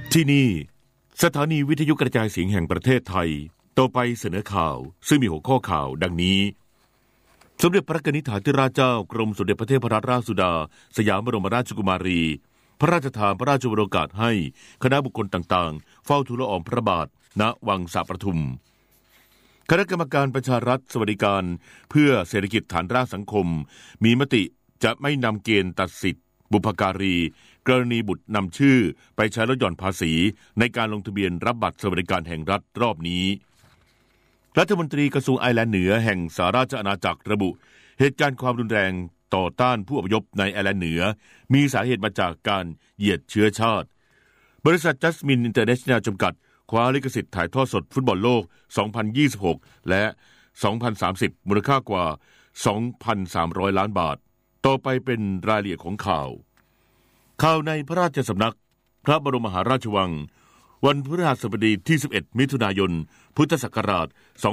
ที่นี่สถานีวิทยุกระจายเสียงแห่งประเทศไทยต่อไปเสนอข่าวซึ่งมีหัวข้อข่าวดังนี้สมเด็จพระนิธิถาธิราชเจ้ากรมสมเด็จพระเทพรัตนราชสุดาสยามบรมราชกุมารีพระราชทานพระราชวโรกาสให้คณะบุคคลต่างๆเฝ้าทูลละอองพระบาทณวังสะประทุมคณะกรรมการประชารัฐสวัสดิการเพื่อเศรษฐกิจฐานรากสังคมมีมติจะไม่นำเกณฑ์ตัดสิทธิบุพการีกรณีบุตรนำชื่อไปใช้ลดหย่อนภาษีในการลงทะเบียนรับบัตรสวัสดิการแห่งรัฐรอบนี้รัฐมนตรีกระทรวงไอร์แลนด์เหนือแห่งสหราชอาณาจักรระบุเหตุการณ์ความรุนแรงต่อต้านผู้อพยพในไอร์แลนด์เหนือมีสาเหตุมาจากการเหยียดเชื้อชาติบริษัทจัสมินอินเตอร์เนชั่นแนลจำกัดคว้าลิขสิทธิ์ถ่ายทอดสดฟุตบอลโลก 2026 และ 2030 มูลค่ากว่า 2,300 ล้านบาทต่อไปเป็นรายละเอียดของข่าวในพระราชสำนักพระบรมมหาราชวังวันพฤหัสบดีที่ 11 มิถุนายน พุทธศักราช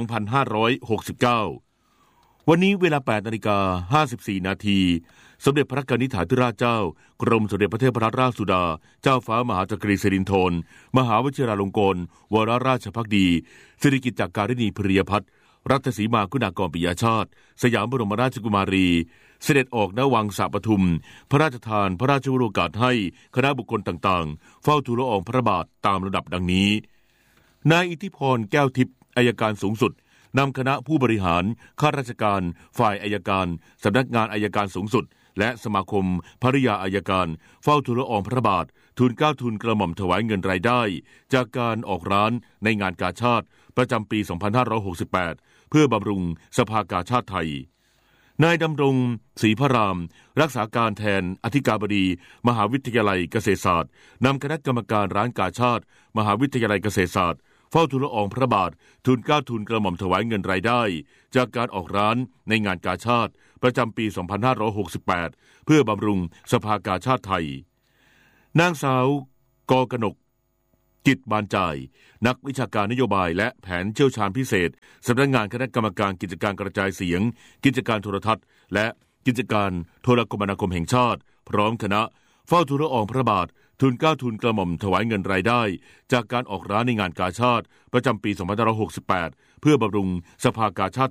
2569 วันนี้เวลา 8:54 น.สมเด็จพระนิธิถาธิราชเจ้ากรมสมเด็จพระเทพรัตนราชสุดาเจ้าฟ้ามหาจักรีสิรินธรมหาวชิราลงกรณ์วรราชภักดีสิริกิติ์การิณีพริยพัฒน์รัตนสีมาคุณากรปิยชาติสยามบรมราชกุมารีเสด็จออกณวังสะปทุมพระราชทานพระราชวโรกาสให้คณะบุคคลต่างๆเฝ้าทูลละอองพระบาทตามลำดับดังนี้นายอิทธิพรแก้วทิพย์อัยการสูงสุดนำคณะผู้บริหารข้าราชการฝ่ายอัยการสำนักงานอัยการสูงสุดและสมาคมภริยาอัยการเฝ้าทูลละอองพระบาททูลเกล้าทูลกระหม่อมถวายเงินรายได้จากการออกร้านในงานกาชาดประจำปี 2568 เพื่อบำรุงสภากาชาดไทยนายดำรงศรีพระรามรักษาการแทนอธิการบดีมหาวิทยาลัยเกษตรศาสตร์นำคณะกรรมการร้านกาชาดมหาวิทยาลัยเกษตรศาสตร์เฝ้าทูลละอองพระบาททูลเกล้าทูลกระหม่อมถวายเงินรายได้จากการออกร้านในงานกาชาดประจำปี 2568 เพื่อบำรุงสภากาชาดไทยนางสาวกกนกกิจบานจ่ายนักวิชาการนโยบายและแผนเชี่ยวชาญพิเศษสำนักงานคณะกรรมการกิจการกระจายเสียงกิจการโทรทัศน์และกิจการโทรคมนาคมแห่งชาติพร้อมคณะเฝ้าทูลละอองพระบาททูลเกล้าทูลกระหม่อมถวายเงินรายได้จากการออกร้านในงานกาชาดประจำปี 2568 เพื่อบำรุงสภากาชาด